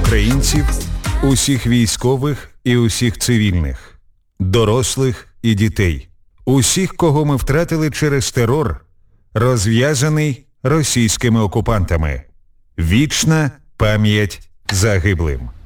українців, усіх військових і усіх цивільних, дорослих і дітей, усіх, кого ми втратили через терор, розв'язаний російськими окупантами. Вічна пам'ять загиблим.